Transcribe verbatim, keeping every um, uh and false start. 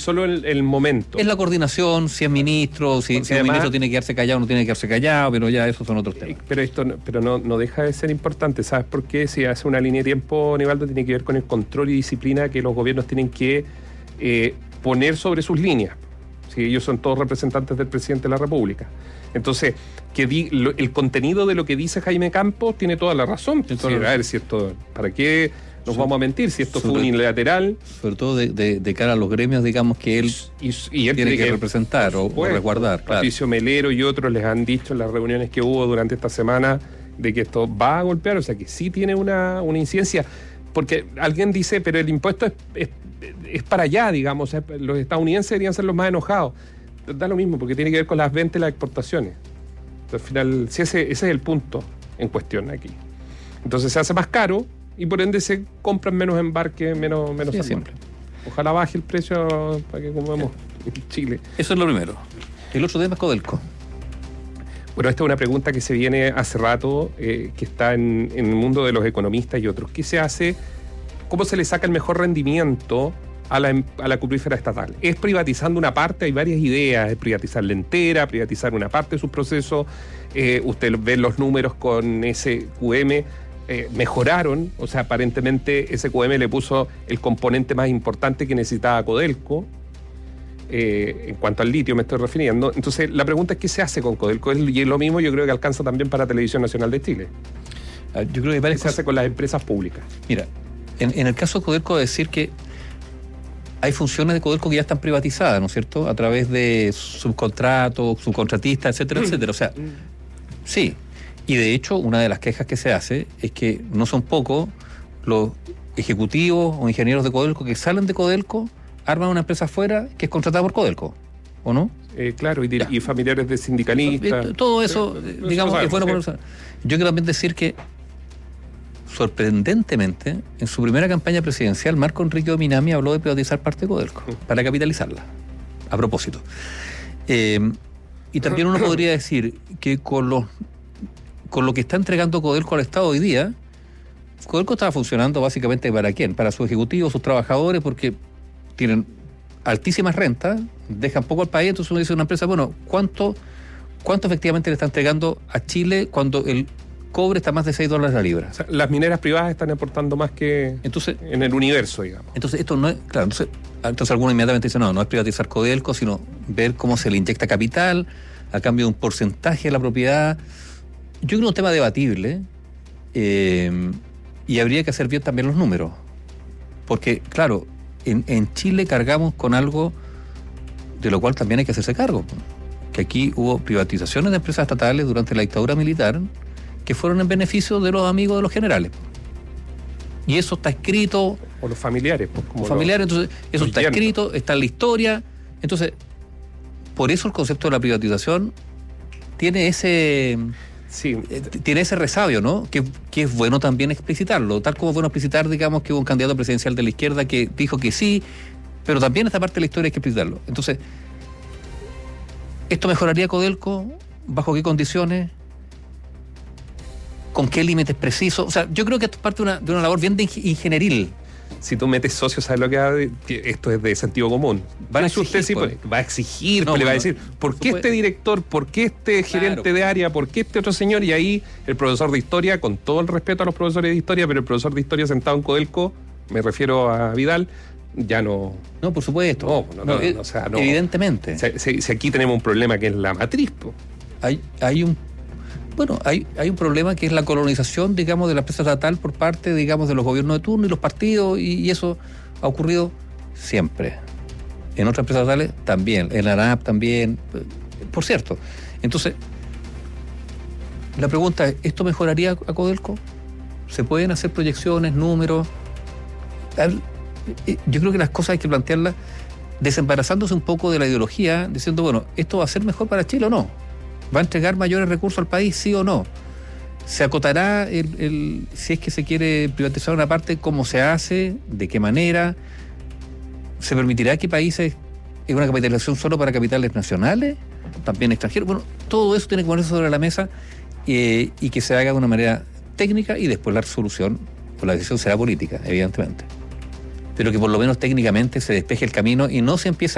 solo el, el momento. Es la coordinación, si es ministro, si, si un ministro tiene que quedarse callado o no tiene que quedarse callado, pero ya esos son otros temas. Pero esto no, pero no, no deja de ser importante, ¿sabes por qué? Si hace una línea de tiempo, Nivaldo, tiene que ver con el control y disciplina que los gobiernos tienen que eh, poner sobre sus líneas. Si ellos son todos representantes del presidente de la República. Entonces, que di, lo, el contenido de lo que dice Jaime Campos tiene toda la razón. Sí, a ver, si esto, ¿para qué nos sí. vamos a mentir? Si esto sobre, fue unilateral. Sobre todo de, de, de cara a los gremios, digamos, que él, y, y él tiene que, que representar o, o resguardar. Claro. Patricio Melero y otros les han dicho en las reuniones que hubo durante esta semana de que esto va a golpear, o sea, que sí tiene una, una incidencia. Porque alguien dice, pero el impuesto es, es, es para allá, digamos, los estadounidenses deberían ser los más enojados. Da lo mismo, porque tiene que ver con las ventas y las exportaciones. Al final, si ese, ese es el punto en cuestión aquí. Entonces se hace más caro y por ende se compran menos embarques, menos, menos sí, simple. Ojalá baje el precio para que comamos en Chile. Eso es lo primero. El otro tema es Codelco. Bueno, esta es una pregunta que se viene hace rato, eh, que está en, en el mundo de los economistas y otros. ¿Qué se hace? ¿Cómo se le saca el mejor rendimiento a la, a la cuprífera estatal? ¿Es privatizando una parte? Hay varias ideas. Es privatizarla entera, privatizar una parte de sus procesos. Eh, usted ve los números con ese Q M. Eh, mejoraron, o sea, aparentemente ese Q M le puso el componente más importante que necesitaba Codelco. Eh, en cuanto al litio me estoy refiriendo. Entonces la pregunta es ¿qué se hace con Codelco? Y es lo mismo, yo creo que alcanza también para Televisión Nacional de Chile. Ah, yo creo que ¿Qué se cosas... hace con las empresas públicas? Mira, en, en el caso de Codelco decir que hay funciones de Codelco que ya están privatizadas, ¿no es cierto? A través de subcontratos, subcontratistas, etcétera, etcétera. O sea, sí. Y de hecho, una de las quejas que se hace es que no son pocos los ejecutivos o ingenieros de Codelco que salen de Codelco, arman una empresa afuera que es contratada por Codelco, ¿o no? Eh, claro, y, de, y familiares de sindicalistas. Todo eso, sí, digamos, eso es bueno sí. por... Yo quiero también decir que, sorprendentemente, en su primera campaña presidencial, Marco Enrique Minami habló de privatizar parte de Codelco, sí. para capitalizarla, a propósito. Eh, y también uno podría decir que con los con lo que está entregando Codelco al Estado hoy día, Codelco estaba funcionando básicamente ¿para quién? Para sus ejecutivos, sus trabajadores, porque tienen altísimas rentas, dejan poco al país, entonces uno dice a una empresa, bueno, ¿cuánto, cuánto efectivamente le está entregando a Chile cuando el cobre está más de seis dólares la libra? O sea, las mineras privadas están aportando más que entonces, en el universo, digamos. Entonces esto no es, claro, entonces, entonces algunos inmediatamente dicen, no, no es privatizar Codelco, sino ver cómo se le inyecta capital a cambio de un porcentaje de la propiedad. Yo creo que es un tema debatible eh, y habría que hacer bien también los números. Porque, claro, en, en Chile cargamos con algo de lo cual también hay que hacerse cargo. Que aquí hubo privatizaciones de empresas estatales durante la dictadura militar que fueron en beneficio de los amigos de los generales. Y eso está escrito... O los familiares. Pues, como los familiares, los, entonces eso está yernos. escrito, está en la historia. Entonces, por eso el concepto de la privatización tiene ese... Sí. Eh, tiene ese resabio, ¿no? Que, que es bueno también explicitarlo, tal como es bueno explicitar, digamos, que hubo un candidato presidencial de la izquierda que dijo que sí, pero también esta parte de la historia hay que explicitarlo. Entonces, ¿esto mejoraría Codelco? ¿Bajo qué condiciones? ¿Con qué límites precisos? O sea, yo creo que esto es parte de una, de una labor bien de ingenieril. Si tú metes socios, ¿sabes lo que va a decir? Esto es de sentido común. Va a exigir, usted, sí, pues. va a exigir, no, pues, le va a no, decir, ¿por qué puede... este director? ¿Por qué este claro, gerente de área? ¿Por qué este otro señor? Y ahí el profesor de historia, con todo el respeto a los profesores de historia, pero el profesor de historia sentado en Codelco, me refiero a Vidal, ya no... No, por supuesto. No, no, no, no, no o sea, no. Evidentemente. Si, si, si aquí tenemos un problema que es la matriz, pues. Hay, hay un Bueno, hay, hay un problema que es la colonización, digamos, de la empresa estatal por parte, digamos, de los gobiernos de turno y los partidos, y, y eso ha ocurrido siempre. En otras empresas estatales también, en la ANAP también, por cierto. Entonces, la pregunta es, ¿esto mejoraría a Codelco? ¿Se pueden hacer proyecciones, números? Yo creo que las cosas hay que plantearlas desembarazándose un poco de la ideología, diciendo, bueno, ¿esto va a ser mejor para Chile o no? ¿Va a entregar mayores recursos al país, sí o no? ¿Se acotará el, el, si es que se quiere privatizar una parte, cómo se hace, de qué manera? ¿Se permitirá que países, es una capitalización solo para capitales nacionales, también extranjeros? Bueno, todo eso tiene que ponerse sobre la mesa eh, y que se haga de una manera técnica, y después la resolución o la decisión será política, evidentemente. Pero que por lo menos técnicamente se despeje el camino y no se empiece